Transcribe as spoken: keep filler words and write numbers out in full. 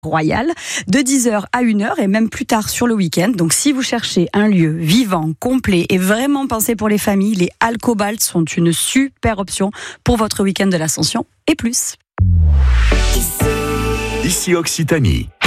Royal, de dix heures à une heure et même plus tard sur le week-end. Donc si vous cherchez un lieu vivant, complet et vraiment pensé pour les familles, les Halles Cobalt sont une super option pour votre week-end de l'Ascension et plus. Ici Occitanie.